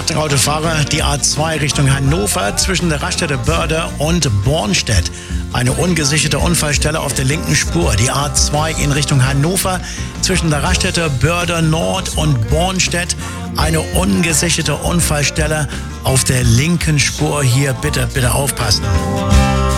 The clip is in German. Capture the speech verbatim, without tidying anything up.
Achtung Autofahrer, die A zwei Richtung Hannover zwischen der Raststätte Börde und Bornstedt. Eine ungesicherte Unfallstelle auf der linken Spur. Die A zwei in Richtung Hannover zwischen der Raststätte Börde Nord und Bornstedt. Eine ungesicherte Unfallstelle auf der linken Spur. Hier bitte, bitte aufpassen.